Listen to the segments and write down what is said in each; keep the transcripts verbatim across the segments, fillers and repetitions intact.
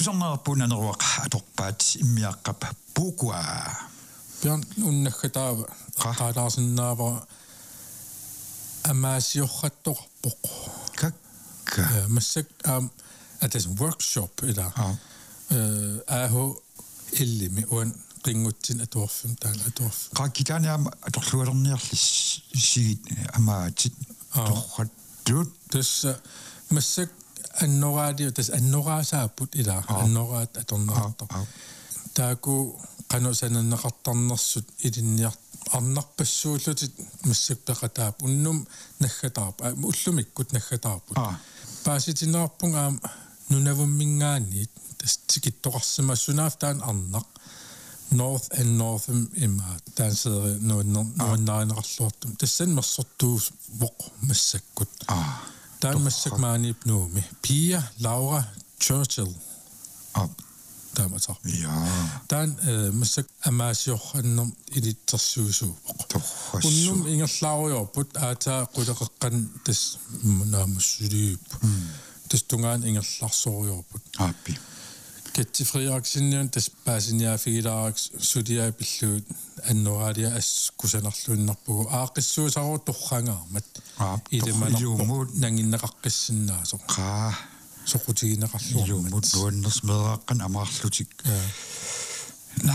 Usornerpun aneruaq atorpaat immiaqqap puukua. Bjørn unnagataava qaalaarsinnaava amaasiorrattorpoq. Kakka. Massak am atas workshop ila. Øh aho illimi uan qingutsin atuarfum taala atuarf. Qakkitaaniam atorlualerniarlis sigit amaatit torrattut tas massak annoraadi tas annoraasaaput ila annoraat atornertor. Taaku qanusanannaqartarnersut ilinniart arnarpassuullutit massakpeqataap unnum naggataarp ullumikkut naggataarput paasitinerpung aam nunavummingaanniit tas tikittoqarsimassunaaf taan arnaq north and northum imma taan seeri nuannaaneqarluartum tassan mersortuus voq massakkut taan massakmaaniip nuumi Pia Laura Churchill taamatar ja taan massak amaasiorrannum ilittersuusuupoq unnum ingerlaariorput aataa quleqeqqan tas naamussuliup tas tungaan ingerlarsoriorput aappi kattifriarksinniun tas paasiniaafigilaaraks suliaapilluut annoraalia askusanarluinnarpugu aaqissuusaru torrangaarmat ilemanarpoq nanginneqaqqissinnaasor qaa soqutigineqarluarmat ilumut nuannersmeeraqqan amaarlutik na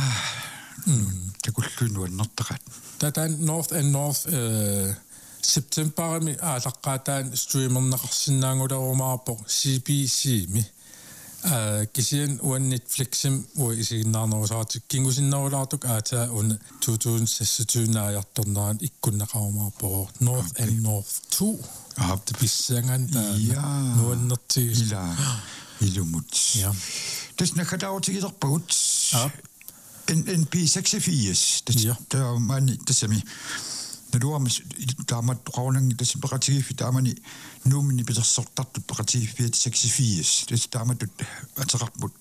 takullunuannertaqat tataan north and north uh, septembermi aalaqqaataan streamerneqarsinnaangularumaarpoq C B C mi uh, kisian uan Netflixim ua isiginnaarnerusaatik kingusinnerulaartuk aataa un two thousand sixteen naajartornaan ikkunneqarumaarpoq North and North two aapte pissangan ja nuannertigis ila ilumut ja tas nakataautigilerpagut aap N P seksogfirs det der man det semi når du har der man dronning det imperativ der man nu men det bliver sortat imperativ seksogfirs det der man altså ret mod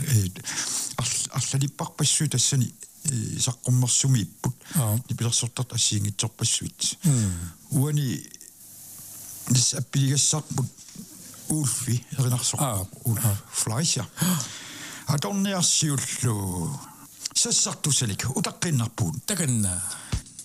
altså de pak på syd det sådan så kommer som i det bliver sortat at sige et job på syd uani det er bliver sat på Ulfi eller så Ulf Fleischer adonner sjullo Så sagde du selv ikke, og der kender på. Der kender.